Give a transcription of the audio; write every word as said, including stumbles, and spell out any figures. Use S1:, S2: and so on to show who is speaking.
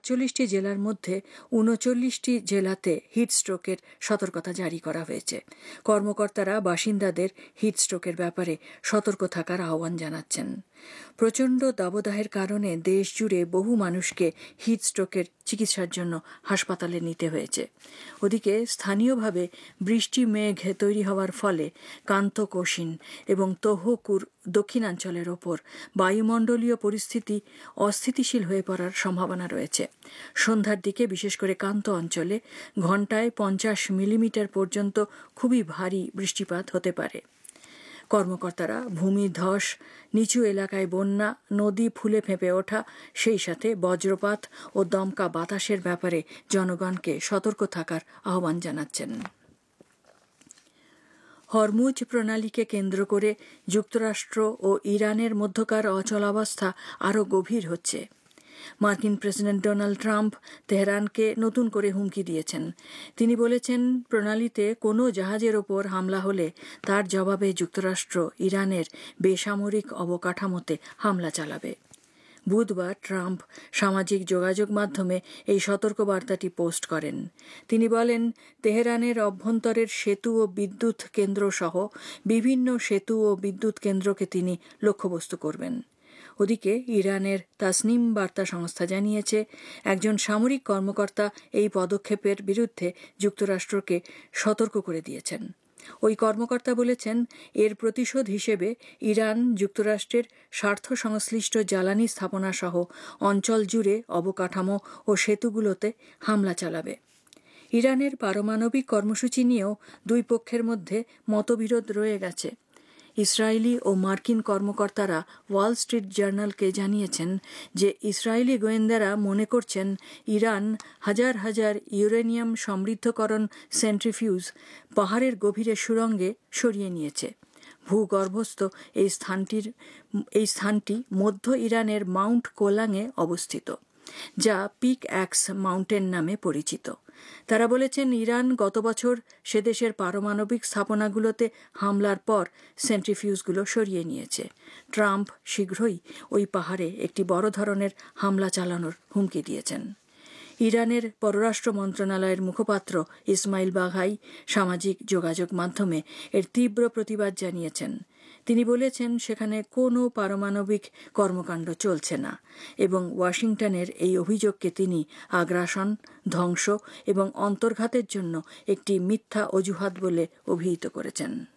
S1: সাতচল্লিশটি জেলার মধ্যে উনচল্লিশটি জেলাতে হিটস্ট্রোকের সতর্কতা জারি করা হয়েছে। কর্মকর্তারা বাসিন্দাদের হিটস্ট্রোকের ব্যাপারে সতর্ক থাকার আহ্বান জানাচ্ছেন। প্রচণ্ড দাবদাহের কারণে দেশ জুড়ে বহু মানুষকে হিটস্ট্রোকের চিকিৎসার জন্য হাসপাতালে নিতে হয়েছে। ওদিকে স্থানীয়ভাবে বৃষ্টি মেঘ তৈরি হওয়ার ফলে কান্তকোশিন এবং তোহোকুর দক্ষিণাঞ্চলের ওপর বায়ুমণ্ডলীয় পরিস্থিতি অস্থিতিশীল হয়ে পড়ার সম্ভাবনা রয়েছে। সন্ধ্যার দিকে বিশেষ করে কান্ত অঞ্চলে ঘণ্টায় পঞ্চাশ মিলিমিটার পর্যন্ত খুবই ভারী বৃষ্টিপাত হতে পারে। কর্মকর্তারা ভূমিধস, নিচু এলাকায় বন্যা, নদী ফুলে ফেঁপে ওঠা, সেই সাথে বজ্রপাত ও দমকা বাতাসের ব্যাপারে জনগণকে সতর্ক থাকার আহ্বান জানাচ্ছেন। হরমুজ প্রণালীকে কেন্দ্র করে যুক্তরাষ্ট্র ও ইরানের মধ্যকার অচলাবস্থা আরও গভীর হচ্ছে। মার্কিন প্রেসিডেন্ট ডোনাল্ড ট্রাম্প তেহরানকে নতুন করে হুমকি দিয়েছেন। তিনি বলেছেন, প্রণালীতে কোনো জাহাজের ওপর হামলা হলে তার জবাবে যুক্তরাষ্ট্র ইরানের বেসামরিক অবকাঠামোতে হামলা চালাবে। বুধবার ট্রাম্প সামাজিক যোগাযোগ মাধ্যমে এই সতর্কবার্তাটি পোস্ট করেন। তিনি বলেন, তেহরানের অভ্যন্তরের সেতু ও বিদ্যুৎ কেন্দ্র সহ বিভিন্ন সেতু ও বিদ্যুৎ কেন্দ্রকে তিনি লক্ষ্যবস্তু করবেন। ওদিকে ইরানের তাসনিম বার্তা সংস্থা জানিয়েছে, একজন সামরিক কর্মকর্তা এই পদক্ষেপের বিরুদ্ধে যুক্তরাষ্ট্রকে সতর্ক করে দিয়েছেন। ওই কর্মকর্তা বলেছেন, এর প্রতিশোধ হিসেবে ইরান যুক্তরাষ্ট্রের স্বার্থ সংশ্লিষ্ট জ্বালানি স্থাপনা সহ অঞ্চল জুড়ে অবকাঠামো ও সেতুগুলোতে হামলা চালাবে। ইরানের পারমাণবিক কর্মসূচি নিয়েও দুই পক্ষের মধ্যে মতবিরোধ রয়ে গেছে। ইসরায়েলি ও মার্কিন কর্মকর্তারা ওয়াল স্ট্রিট জার্নালকে জানিয়েছেন যে ইসরায়েলি গোয়েন্দারা মনে করছেন ইরান হাজার হাজার ইউরেনিয়াম সমৃদ্ধকরণ সেন্ট্রিফিউজ পাহাড়ের গভীরে সুড়ঙ্গে সরিয়ে নিয়েছে। ভূগর্ভস্থ এই স্থানটির এই স্থানটি মধ্য ইরানের মাউন্ট কোলাঙে অবস্থিত, যা পিক অ্যাক্স মাউন্টেন নামে পরিচিত। তারা বলেছেন, ইরান গত বছর সে দেশের পারমাণবিক স্থাপনাগুলোতে হামলার পর সেন্ট্রিফিউজগুলো সরিয়ে নিয়েছে। ট্রাম্প শীঘ্রই ওই পাহাড়ে একটি বড় ধরনের হামলা চালানোর হুমকি দিয়েছেন। ইরানের পররাষ্ট্র মন্ত্রণালয়ের মুখপাত্র ইসমাইল বাঘাই সামাজিক যোগাযোগ মাধ্যমে এর তীব্র প্রতিবাদ জানিয়েছেন। তিনি বলেছেন, সেখানে কোনো পারমাণবিক কর্মকাণ্ড চলছে না এবং ওয়াশিংটনের এই অভিযোগকে তিনি আগ্রাসন, ধ্বংস এবং অন্তর্ঘাতের জন্য একটি মিথ্যা অজুহাত বলে অভিহিত করেছেন।